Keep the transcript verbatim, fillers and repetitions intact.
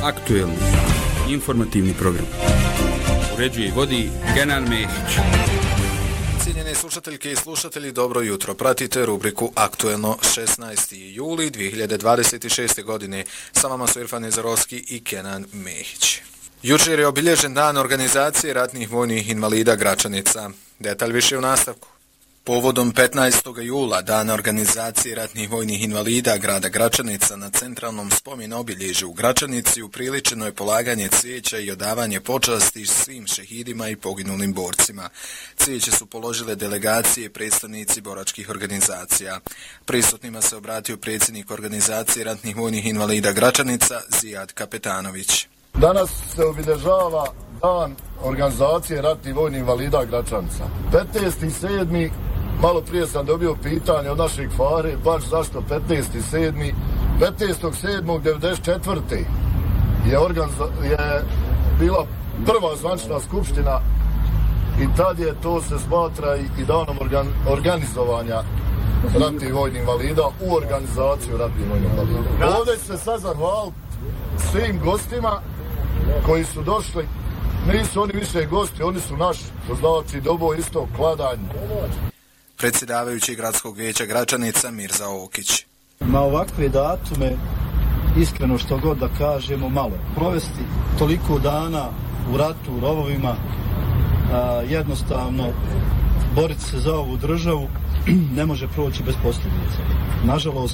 Aktuelni informativni program. Uređuje i vodi Kenan Mehić. Cijenjene slušateljke i slušatelji, dobro jutro. Pratite rubriku Aktuelno šesnaesti juli dvije hiljade dvadeset šeste. godine. Sa vama su Irfan Nezarovski i Kenan Mehić. Jučer je obilježen dan organizacije ratnih vojnih invalida Gračanica. Detalj više u nastavku. Povodom petnaestog jula, dana organizacije ratnih vojnih invalida grada Gračanica, na centralnom spomen obilježju u Gračanici upriličeno je polaganje cvijeća i odavanje počasti svim šehidima i poginulim borcima. Cvijeće su položile delegacije i predstavnici boračkih organizacija. Prisutnima se obratio predsjednik organizacije ratnih vojnih invalida Gračanica, Zijad Kapetanović. Danas se obilježava dan organizacije ratnih vojnih invalida Gračanica. petnaesti sedmi Malo prije sam dobio pitanje od našeg Fare, baš zašto petnaesti sedmi petnaestog sedmog devedeset četvrte. je, organiza- je bila prva zvanična skupština i tad je to se smatra i, i danom organ- organizovanja ratnih vojnih invalida u organizaciju ratnih vojnih invalida. Ovdje se sad zahvaliti svim gostima koji su došli. Nisu oni više gosti, oni su naši. To znači dobo isto kladanje. Predsjedavajući gradskog vijeća Gračanica Mirza Okić. Na ovakve datume, iskreno što god da kažemo, malo. Provesti toliko dana u ratu, u rovovima, a, jednostavno boriti se za ovu državu ne može proći bez posljedica. Nažalost,